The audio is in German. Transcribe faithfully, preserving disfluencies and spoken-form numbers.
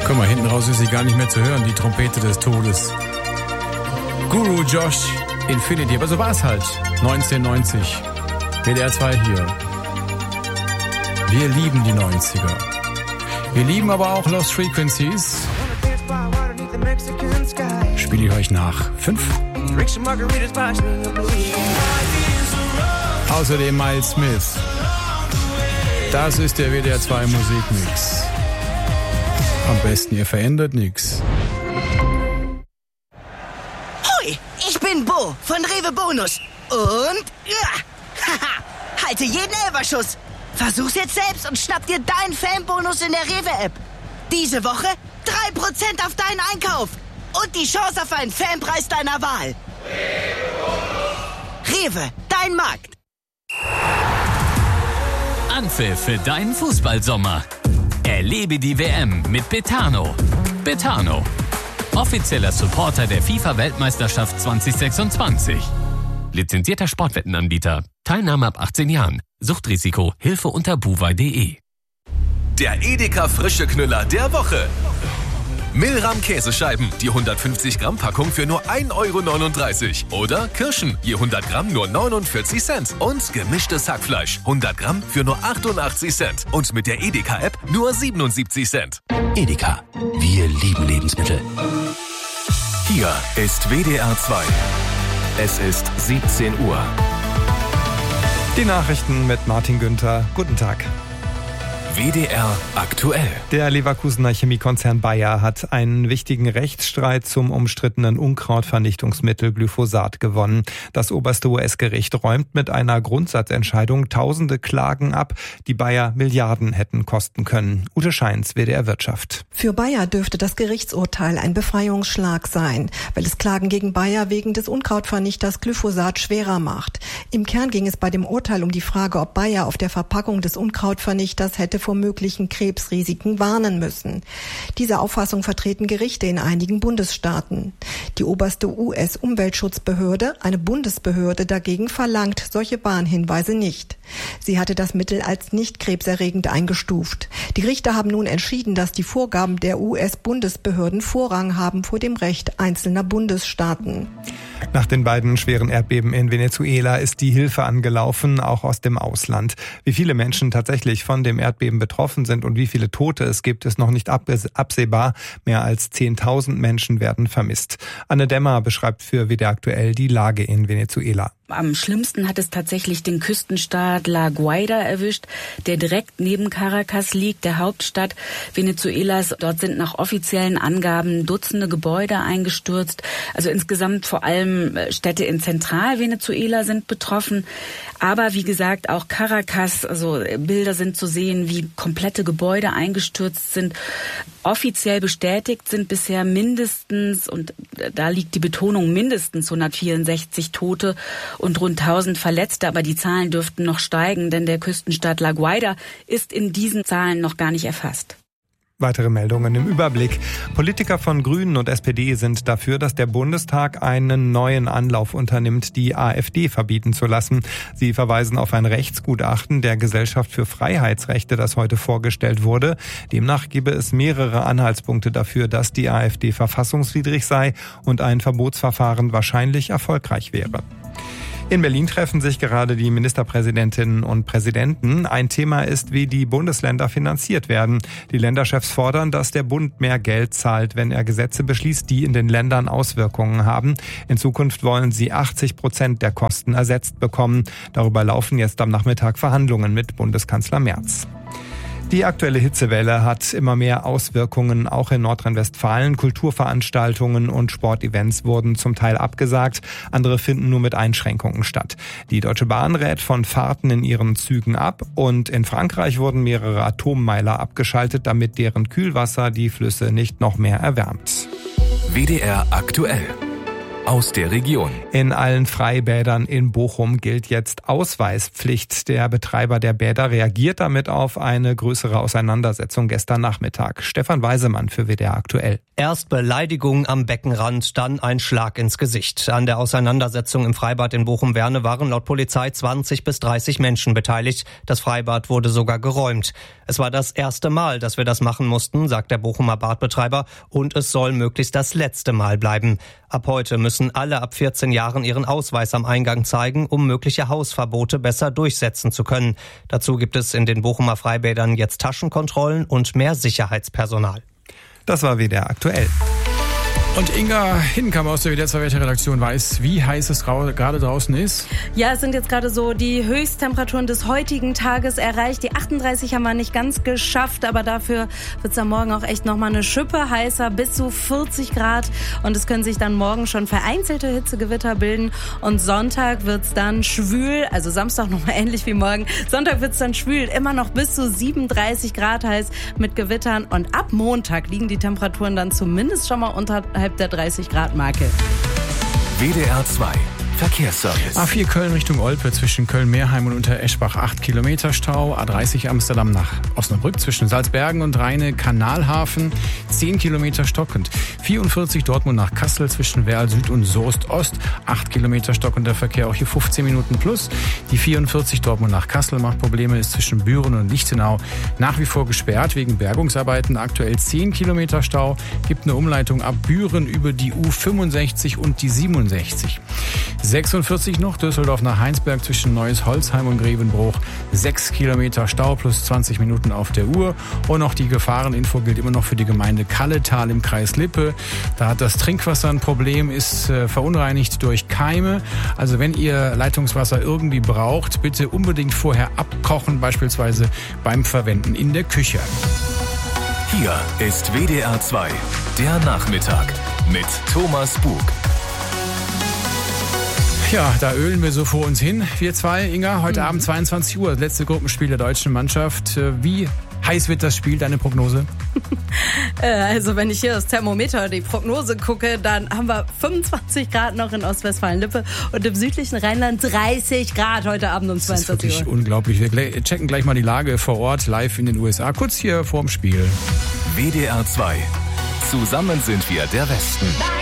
Guck mal, hinten raus ist sie gar nicht mehr zu hören, die Trompete des Todes. Guru Josh, Infinity, aber so war es halt. neunzehnhundertneunzig, W D R zwei hier. Wir lieben die neunziger. Wir lieben aber auch Lost Frequencies. Spiele ich euch nach. Fünf. Außerdem Miles Smith. Das ist der W D R zwei Musikmix. Am besten, ihr verändert nichts. Hoi, ich bin Bo von Rewe Bonus. Und ja, haha, halte jeden Elferschuss. Versuch's jetzt selbst und schnapp dir deinen Fanbonus in der Rewe-App. Diese Woche drei Prozent auf deinen Einkauf. Und die Chance auf einen Fanpreis deiner Wahl. Rewe, dein Markt. Anpfiff für deinen Fußballsommer. Erlebe die W M mit Betano. Betano, offizieller Supporter der FIFA-Weltmeisterschaft zwanzig sechsundzwanzig. Lizenzierter Sportwettenanbieter. Teilnahme ab achtzehn Jahren. Suchtrisiko. Hilfe unter buwei punkt de. Der Edeka frische Knüller der Woche. Milram Käsescheiben, die hundertfünfzig Gramm Packung für nur ein Euro neununddreißig. Oder Kirschen, je hundert Gramm nur neunundvierzig Cent. Und gemischtes Hackfleisch, hundert Gramm für nur achtundachtzig Cent. Und mit der Edeka-App nur siebenundsiebzig Cent. Edeka, wir lieben Lebensmittel. Hier ist W D R zwei. Es ist siebzehn Uhr. Die Nachrichten mit Martin Günther. Guten Tag. W D R aktuell. Der Leverkusener Chemiekonzern Bayer hat einen wichtigen Rechtsstreit zum umstrittenen Unkrautvernichtungsmittel Glyphosat gewonnen. Das oberste U S-Gericht räumt mit einer Grundsatzentscheidung tausende Klagen ab, die Bayer Milliarden hätten kosten können. Ute Scheins, W D R Wirtschaft. Für Bayer dürfte das Gerichtsurteil ein Befreiungsschlag sein, weil es Klagen gegen Bayer wegen des Unkrautvernichters Glyphosat schwerer macht. Im Kern ging es bei dem Urteil um die Frage, ob Bayer auf der Verpackung des Unkrautvernichters hätte vor möglichen Krebsrisiken warnen müssen. Diese Auffassung vertreten Gerichte in einigen Bundesstaaten. Die oberste U S-Umweltschutzbehörde, eine Bundesbehörde dagegen, verlangt solche Warnhinweise nicht. Sie hatte das Mittel als nicht krebserregend eingestuft. Die Richter haben nun entschieden, dass die Vorgaben der U S-Bundesbehörden Vorrang haben vor dem Recht einzelner Bundesstaaten. Nach den beiden schweren Erdbeben in Venezuela ist die Hilfe angelaufen, auch aus dem Ausland. Wie viele Menschen tatsächlich von dem Erdbeben betroffen sind und wie viele Tote es gibt, ist noch nicht absehbar. Mehr als zehntausend Menschen werden vermisst. Anne Demmer beschreibt für W D R aktuell die Lage in Venezuela. Am schlimmsten hat es tatsächlich den Küstenstaat La Guaira erwischt, der direkt neben Caracas liegt, der Hauptstadt Venezuelas. Dort sind nach offiziellen Angaben Dutzende Gebäude eingestürzt. Also insgesamt vor allem Städte in Zentralvenezuela sind betroffen. Aber wie gesagt, auch Caracas, also Bilder sind zu sehen, wie komplette Gebäude eingestürzt sind. Offiziell bestätigt sind bisher mindestens, und da liegt die Betonung, mindestens hundertvierundsechzig Tote und rund tausend Verletzte. Aber die Zahlen dürften noch steigen, denn der Küstenstaat La Guaira ist in diesen Zahlen noch gar nicht erfasst. Weitere Meldungen im Überblick. Politiker von Grünen und S P D sind dafür, dass der Bundestag einen neuen Anlauf unternimmt, die AfD verbieten zu lassen. Sie verweisen auf ein Rechtsgutachten der Gesellschaft für Freiheitsrechte, das heute vorgestellt wurde. Demnach gebe es mehrere Anhaltspunkte dafür, dass die AfD verfassungswidrig sei und ein Verbotsverfahren wahrscheinlich erfolgreich wäre. In Berlin treffen sich gerade die Ministerpräsidentinnen und Präsidenten. Ein Thema ist, wie die Bundesländer finanziert werden. Die Länderchefs fordern, dass der Bund mehr Geld zahlt, wenn er Gesetze beschließt, die in den Ländern Auswirkungen haben. In Zukunft wollen sie achtzig Prozent der Kosten ersetzt bekommen. Darüber laufen jetzt am Nachmittag Verhandlungen mit Bundeskanzler Merz. Die aktuelle Hitzewelle hat immer mehr Auswirkungen, auch in Nordrhein-Westfalen. Kulturveranstaltungen und Sportevents wurden zum Teil abgesagt, andere finden nur mit Einschränkungen statt. Die Deutsche Bahn rät von Fahrten in ihren Zügen ab und in Frankreich wurden mehrere Atommeiler abgeschaltet, damit deren Kühlwasser die Flüsse nicht noch mehr erwärmt. W D R aktuell. aus der Region. In allen Freibädern in Bochum gilt jetzt Ausweispflicht. Der Betreiber der Bäder reagiert damit auf eine größere Auseinandersetzung gestern Nachmittag. Stefan Weisemann für W D R aktuell. Erst Beleidigung am Beckenrand, dann ein Schlag ins Gesicht. An der Auseinandersetzung im Freibad in Bochum-Werne waren laut Polizei zwanzig bis dreißig Menschen beteiligt. Das Freibad wurde sogar geräumt. Es war das erste Mal, dass wir das machen mussten, sagt der Bochumer Badbetreiber, und es soll möglichst das letzte Mal bleiben. Ab heute müssen alle ab vierzehn Jahren ihren Ausweis am Eingang zeigen, um mögliche Hausverbote besser durchsetzen zu können. Dazu gibt es in den Bochumer Freibädern jetzt Taschenkontrollen und mehr Sicherheitspersonal. Das war W D R aktuell. Und Inga Hinkammer aus der W D R zwei Wetterredaktion weiß, wie heiß es gerade draußen ist. Ja, es sind jetzt gerade so die Höchsttemperaturen des heutigen Tages erreicht. Die achtunddreißig haben wir nicht ganz geschafft, aber dafür wird es am Morgen auch echt nochmal eine Schippe heißer, bis zu vierzig Grad. Und es können sich dann morgen schon vereinzelte Hitzegewitter bilden. Und Sonntag wird es dann schwül, also Samstag nochmal ähnlich wie morgen. Sonntag wird es dann schwül, immer noch bis zu siebenunddreißig Grad heiß mit Gewittern. Und ab Montag liegen die Temperaturen dann zumindest schon mal unterhalb der dreißig Grad Marke. W D R zwei Verkehrsservice. A vier Köln Richtung Olpe zwischen Köln-Meerheim und Untereschbach acht Kilometer Stau. A dreißig Amsterdam nach Osnabrück zwischen Salzbergen und Rheine-Kanalhafen zehn Kilometer stockend. vierundvierzig Dortmund nach Kassel zwischen Werl Süd und Soest Ost acht Kilometer stockender Verkehr, auch hier fünfzehn Minuten plus. Die vierundvierzig Dortmund nach Kassel macht Probleme, ist zwischen Büren und Lichtenau nach wie vor gesperrt wegen Bergungsarbeiten. Aktuell zehn Kilometer Stau. Gibt eine Umleitung ab Büren über die U fünfundsechzig und die siebenundsechzig. sechsundvierzig noch, Düsseldorf nach Heinsberg zwischen Neues Holzheim und Grevenbruch. sechs Kilometer Stau plus zwanzig Minuten auf der Uhr. Und auch die Gefahreninfo gilt immer noch für die Gemeinde Kalletal im Kreis Lippe. Da hat das Trinkwasser ein Problem, ist äh, verunreinigt durch Keime. Also wenn ihr Leitungswasser irgendwie braucht, bitte unbedingt vorher abkochen, beispielsweise beim Verwenden in der Küche. Hier ist W D R zwei, der Nachmittag mit Thomas Bug. Ja, da ölen wir so vor uns hin. Wir zwei, Inga, heute mhm. Abend zweiundzwanzig Uhr, das letzte Gruppenspiel der deutschen Mannschaft. Wie heiß wird das Spiel, deine Prognose? Also wenn ich hier das Thermometer, die Prognose gucke, dann haben wir fünfundzwanzig Grad noch in Ostwestfalen-Lippe und im südlichen Rheinland dreißig Grad heute Abend um zweiundzwanzig Uhr. Das ist wirklich unglaublich. Wir checken gleich mal die Lage vor Ort live in den U S A, kurz hier vorm Spiel. W D R zwei. Zusammen sind wir der Westen.